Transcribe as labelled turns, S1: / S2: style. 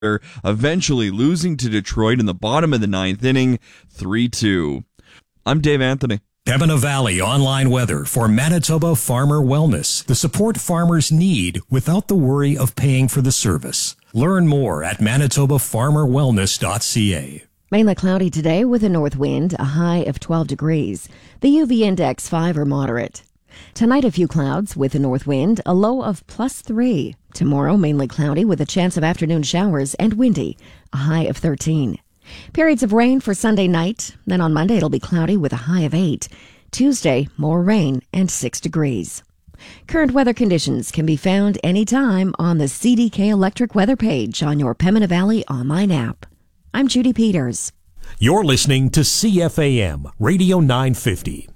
S1: eventually losing to Detroit in the bottom of the ninth inning, 3-2. I'm Dave Anthony.
S2: Pembina Valley online weather for Manitoba Farmer Wellness. The support farmers need without the worry of paying for the service. Learn more at manitobafarmerwellness.ca.
S3: Mainly cloudy today with a north wind, a high of 12 degrees. The UV index 5 or moderate. Tonight a few clouds with a north wind, a low of +3. Tomorrow mainly cloudy with a chance of afternoon showers and windy, a high of 13. Periods of rain for Sunday night. Then on Monday it'll be cloudy with a high of 8. Tuesday, more rain and 6 degrees. Current weather conditions can be found anytime on the CDK Electric weather page on your Pembina Valley online app. I'm Judy Peters.
S2: You're listening to CFAM Radio 950.